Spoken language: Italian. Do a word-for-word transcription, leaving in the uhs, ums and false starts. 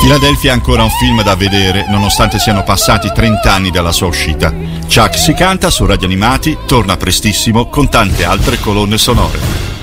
Philadelphia è ancora un film da vedere, nonostante siano passati trenta anni dalla sua uscita. Chuck si canta su Radio Animati, torna prestissimo con tante altre colonne sonore.